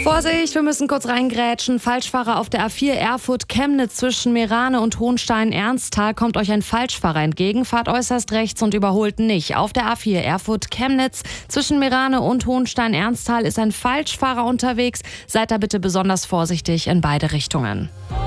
Vorsicht, wir müssen kurz reingrätschen. Falschfahrer auf der A4 Erfurt-Chemnitz zwischen Meerane und Hohenstein-Ernsthal. Kommt euch ein Falschfahrer entgegen, fahrt äußerst rechts und überholt nicht. Auf der A4 Erfurt-Chemnitz zwischen Meerane und Hohenstein-Ernsthal ist ein Falschfahrer unterwegs. Seid da bitte besonders vorsichtig in beide Richtungen.